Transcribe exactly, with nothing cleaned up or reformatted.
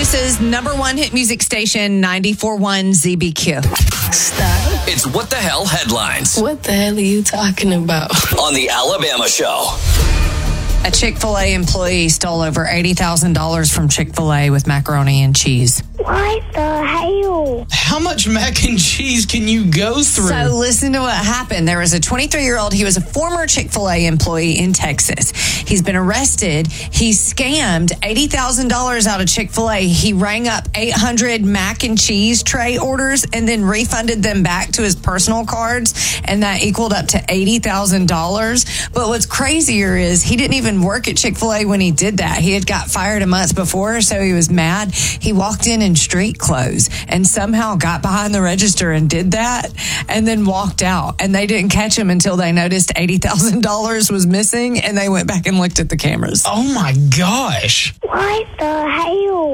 Memphis' number one hit music station, ninety-four point one Z B Q. Stop. It's What the Hell Headlines What the hell are you talking about? on The Alabama Show. A Chick-fil-A employee stole over eighty thousand dollars from Chick-fil-A with macaroni and cheese. What the hell? How much mac and cheese can you go through? So listen to what happened. There was a twenty-three-year-old. He was a former Chick-fil-A employee in Texas. He's been arrested. He scammed eighty thousand dollars out of Chick-fil-A. He rang up eight hundred mac and cheese tray orders and then refunded them back to his personal cards, and that equaled up to eighty thousand dollars. But what's crazier is he didn't even work at Chick-fil-A when he did that. He had got fired a month before, so he was mad. He walked in in street clothes and somehow got behind the register and did that and then walked out. And they didn't catch him until they noticed eighty thousand dollars was missing, and they went back and looked at the cameras. Oh my gosh. What the hell?